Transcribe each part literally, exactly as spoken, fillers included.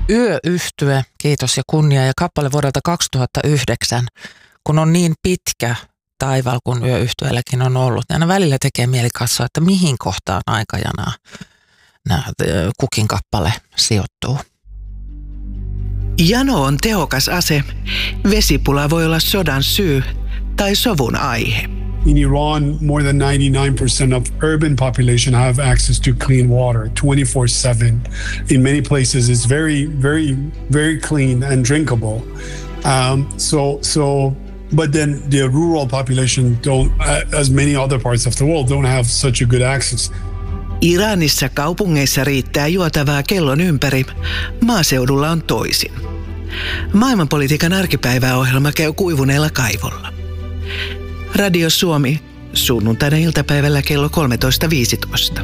Yöyhtye, kiitos ja kunnia, ja kappale vuodelta kaksituhattayhdeksän, kun on niin pitkä taival kuin yöyhtyeelläkin on ollut. Aina välillä tekee mieli katsoa, että mihin kohtaan aikajanaa nämä kukin kappale sijoittuu. Jano on tehokas ase. Vesipula voi olla sodan syy tai sovun aihe. In Iran, more than ninety-nine percent of urban population have access to clean water twenty-four seven. In many places, it's very, very, very clean and drinkable. Um, so, so, but then the rural population don't, as many other parts of the world, don't have such a good access. Iranissa kaupungeissa riittää juotavaa kellon ympäri. Maaseudulla on toisin. Maailmanpolitiikan arkipäiväohjelma käy kuivuneella kaivolla. Radio Suomi, sunnuntaina iltapäivällä kello kolmetoista viisitoista.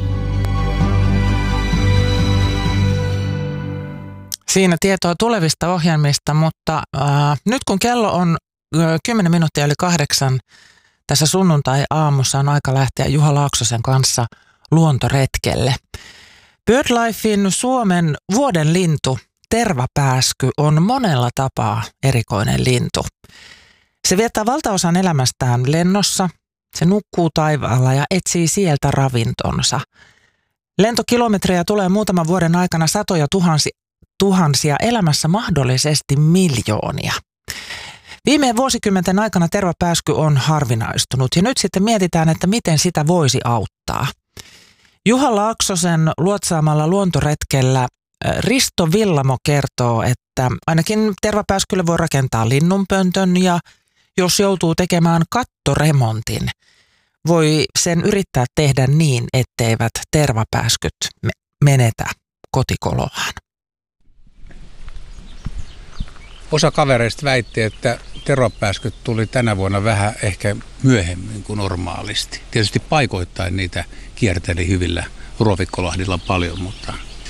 Siinä tietoa tulevista ohjelmista, mutta äh, nyt kun kello on kymmenen minuuttia yli kahdeksan, tässä sunnuntai-aamussa on aika lähteä Juha Laaksosen kanssa luontoretkelle. BirdLifein Suomen vuoden lintu, tervapääsky, on monella tapaa erikoinen lintu. Se viettää valtaosan elämästään lennossa, se nukkuu taivaalla ja etsii sieltä ravintonsa. Lentokilometrejä tulee muutaman vuoden aikana satoja tuhansia, tuhansia, elämässä mahdollisesti miljoonia. Viime vuosikymmenten aikana tervapääsky on harvinaistunut ja nyt sitten mietitään, että miten sitä voisi auttaa. Juha Laaksosen luotsaamalla luontoretkellä Risto Villamo kertoo, että ainakin tervapääskylle voi rakentaa linnunpöntön ja jos joutuu tekemään kattoremontin, voi sen yrittää tehdä niin, etteivät tervapääskyt menetä kotikoloaan. Osa kavereista väitti, että tervapääskyt tuli tänä vuonna vähän ehkä myöhemmin kuin normaalisti. Tietysti paikoittain niitä kierteli hyvillä Ruovikkolahdilla paljon, mutta...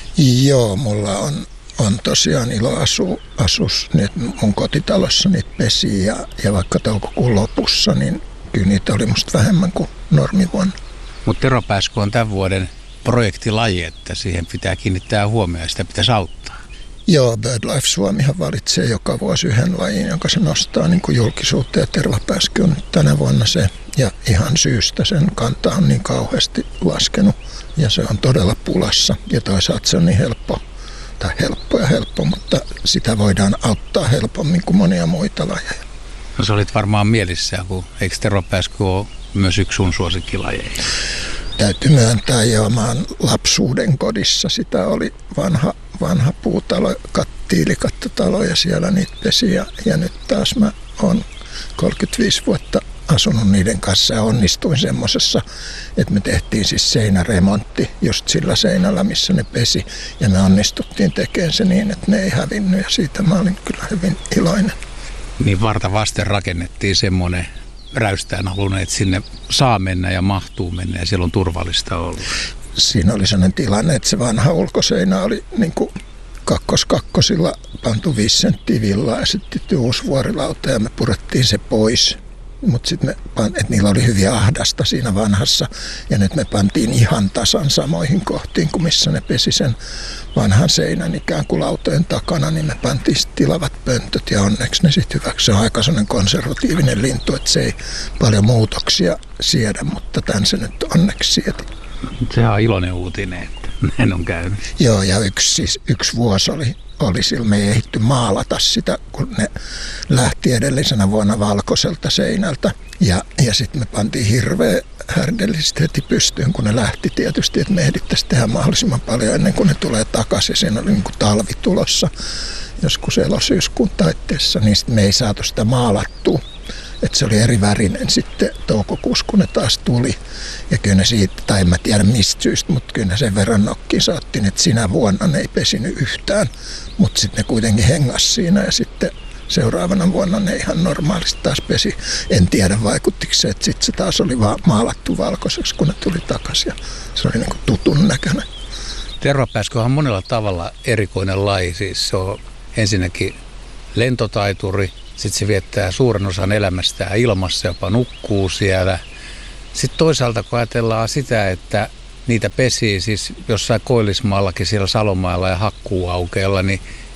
Joo, mulla on, on tosiaan ilo asua asus nyt mun kotitalossa niitä pesiä ja, ja vaikka toukokuun lopussa, niin kyllä niitä oli musta vähemmän kuin normivuonna. Mutta tervapääsky on tämän vuoden projektilaji, että siihen pitää kiinnittää huomioon ja sitä pitäisi auttaa. Joo, BirdLife Suomihan valitsee joka vuosi yhden lajin, jonka se nostaa niin kuin julkisuutta, ja tervapääsky on tänä vuonna se. Ja ihan syystä sen kanta on niin kauheasti laskenut ja se on todella pulassa. Ja toisaalta se on niin helppo, tai helppo ja helppo, mutta sitä voidaan auttaa helpommin kuin monia muita lajeja. No sä olit varmaan mielissään, kun eikö tervapääsky ole myös yksi sun suosikkilajeja? Täytyy myöntää, joo, mä oon lapsuuden kodissa. Sitä oli vanha, vanha puutalo, tiilikattotalo ja siellä niitä pesi. Ja, ja nyt taas mä oon kolmekymmentäviisi vuotta asunut niiden kanssa ja onnistuin semmosessa, että me tehtiin siis seinäremontti just sillä seinällä, missä ne pesi. Ja me onnistuttiin tekemään se niin, että ne ei hävinnyt ja siitä mä olin kyllä hyvin iloinen. Niin varta vasten rakennettiin semmoinen räystään halunnut, että sinne saa mennä ja mahtuu mennä ja siellä on turvallista ollut. Siinä oli sellainen tilanne, että se vanha ulkoseinä oli niin kuin kakkoskakkosilla pantu viisi senttiä villaa ja sitten uusi vuorilauta ja me purettiin se pois. Mutta sitten että niillä oli hyvin ahdasta siinä vanhassa ja nyt me pantiin ihan tasan samoihin kohtiin kuin missä ne pesi sen vanhan seinän ikään kuin lautojen takana, niin me pantiin tilavat pöntöt ja onneksi ne sitten hyväksi. Se on aika sellainen konservatiivinen lintu, että se ei paljon muutoksia siedä, mutta tämän se nyt onneksi sieti. Sehän on iloinen uutinen, että näin on käynyt. Joo, ja yksi, siis, yksi vuosi oli, oli sillä, me ei ehditty maalata sitä, kun ne lähti edellisenä vuonna valkoiselta seinältä. Ja, ja sitten me pantiin hirveä härdellisesti heti pystyyn, kun ne lähti tietysti, että me ehdittäisiin tehdä mahdollisimman paljon ennen kuin ne tulee takaisin. Siinä oli niin kuin talvi tulossa joskus elosyyskuun taitteessa, niin me ei saatu sitä maalattua. Että se oli eri värinen sitten toukokuussa, kun ne taas tuli. Ja kyllä ne siitä, tai en mä tiedä mistä syystä, mutta kyllä ne sen verran nokkiin saattiin, että sinä vuonna ne ei pesinyt yhtään. Mutta sitten ne kuitenkin hengas siinä ja sitten seuraavana vuonna ne ihan normaalisti taas pesi. En tiedä vaikuttiko se, että sitten se taas oli vaan maalattu valkoiseksi, kun ne tuli takaisin. Ja se oli niin kuin tutun näköinen. Tervapääsky on monella tavalla erikoinen laji. Siis se on ensinnäkin lentotaituri. Sitten se viettää suuren osan elämästään ilmassa, jopa nukkuu siellä. Sitten toisaalta kun ajatellaan sitä, että niitä pesii siis jossain Koillismaallakin siellä Salomaalla ja Hakkuuaukeella, niin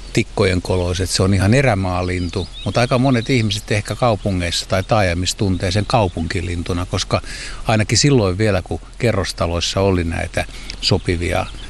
tikkojen koloiset. Se on ihan erämaalintu, mutta aika monet ihmiset ehkä kaupungeissa tai taajamissa tuntee sen kaupunkilintuna, koska ainakin silloin vielä, kun kerrostaloissa oli näitä sopivia